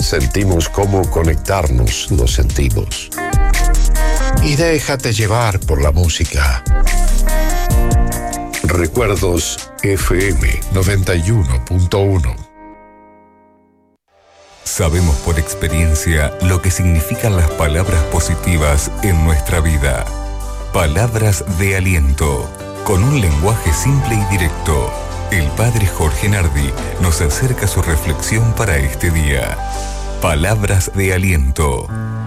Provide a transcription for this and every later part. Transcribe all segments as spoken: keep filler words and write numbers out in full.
sentimos cómo conectarnos los sentidos. Y déjate llevar por la música. Recuerdos F M noventa y uno punto uno. Sabemos por experiencia lo que significan las palabras positivas en nuestra vida. Palabras de aliento, con un lenguaje simple y directo. El padre Jorge Nardi nos acerca su reflexión para este día. Palabras de aliento.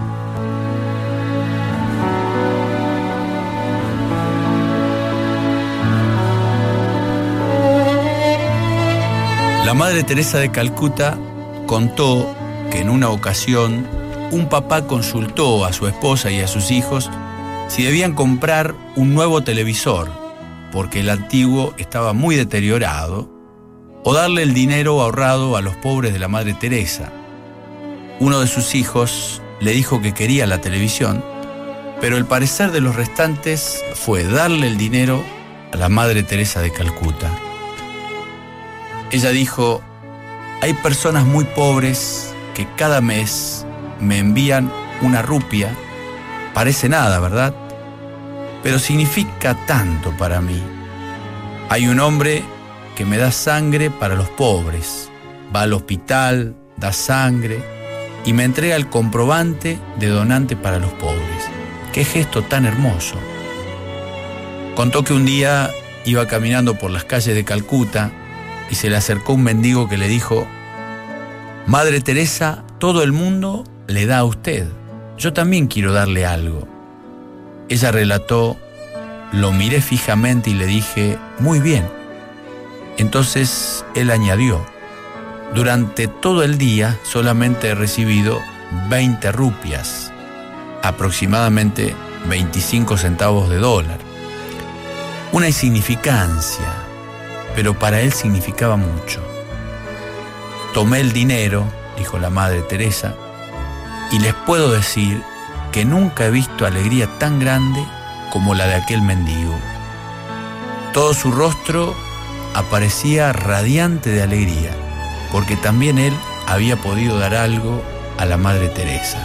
La Madre Teresa de Calcuta contó que en una ocasión un papá consultó a su esposa y a sus hijos si debían comprar un nuevo televisor porque el antiguo estaba muy deteriorado, o darle el dinero ahorrado a los pobres de la Madre Teresa. Uno de sus hijos le dijo que quería la televisión, pero el parecer de los restantes fue darle el dinero a la Madre Teresa de Calcuta. Ella dijo: hay personas muy pobres que cada mes me envían una rupia. Parece nada, ¿verdad? Pero significa tanto para mí. Hay un hombre que me da sangre para los pobres. Va al hospital, da sangre y me entrega el comprobante de donante para los pobres. ¡Qué gesto tan hermoso! Contó que un día iba caminando por las calles de Calcuta y se le acercó un mendigo que le dijo: Madre Teresa, todo el mundo le da a usted. Yo también quiero darle algo. Ella relató: lo miré fijamente y le dije: muy bien. Entonces él añadió: durante todo el día solamente he recibido veinte rupias, aproximadamente veinticinco centavos de dólar. Una insignificancia, pero para él significaba mucho. Tomé el dinero, dijo la Madre Teresa, y les puedo decir que nunca he visto alegría tan grande como la de aquel mendigo. Todo su rostro aparecía radiante de alegría, porque también él había podido dar algo a la Madre Teresa.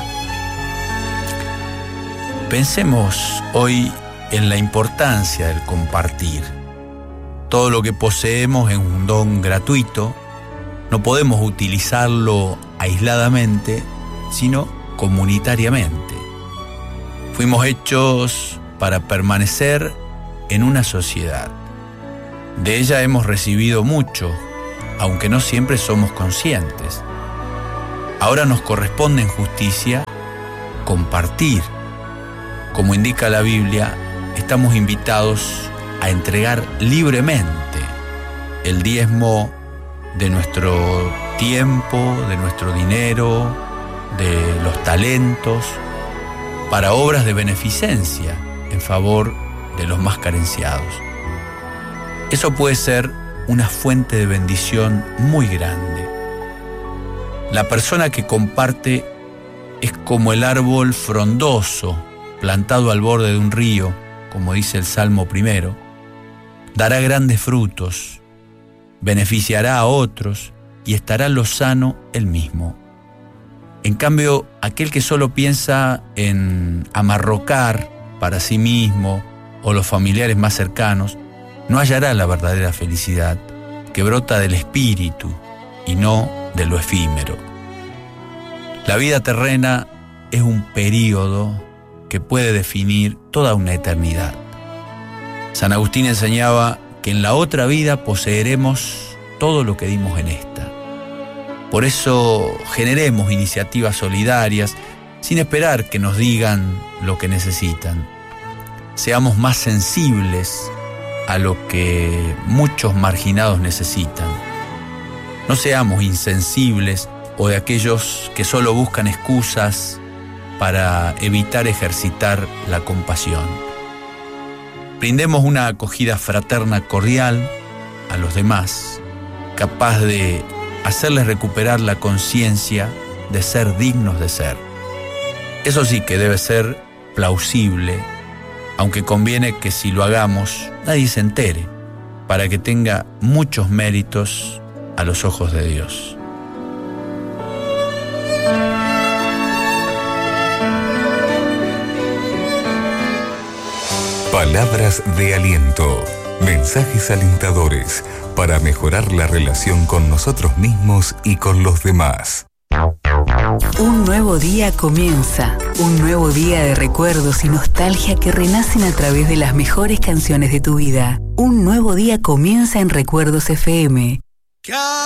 Pensemos hoy en la importancia del compartir. Todo lo que poseemos es un don gratuito. No podemos utilizarlo aisladamente, sino comunitariamente. Fuimos hechos para permanecer en una sociedad. De ella hemos recibido mucho, aunque no siempre somos conscientes. Ahora nos corresponde en justicia compartir. Como indica la Biblia, estamos invitados a entregar libremente el diezmo de nuestro tiempo, de nuestro dinero, de los talentos, para obras de beneficencia en favor de los más carenciados. Eso puede ser una fuente de bendición muy grande. La persona que comparte es como el árbol frondoso plantado al borde de un río, como dice el Salmo primero. Dará grandes frutos, beneficiará a otros y estará lozano él mismo. En cambio, aquel que solo piensa en amarrocar para sí mismo o los familiares más cercanos, no hallará la verdadera felicidad que brota del espíritu y no de lo efímero. La vida terrena es un período que puede definir toda una eternidad. San Agustín enseñaba que en la otra vida poseeremos todo lo que dimos en esta. Por eso generemos iniciativas solidarias sin esperar que nos digan lo que necesitan. Seamos más sensibles a lo que muchos marginados necesitan. No seamos insensibles o de aquellos que solo buscan excusas para evitar ejercitar la compasión. Brindemos una acogida fraterna cordial a los demás, capaz de hacerles recuperar la conciencia de ser dignos de ser. Eso sí que debe ser plausible, aunque conviene que si lo hagamos nadie se entere, para que tenga muchos méritos a los ojos de Dios. Palabras de aliento. Mensajes alentadores para mejorar la relación con nosotros mismos y con los demás. Un nuevo día comienza. Un nuevo día de recuerdos y nostalgia que renacen a través de las mejores canciones de tu vida. Un nuevo día comienza en Recuerdos F M.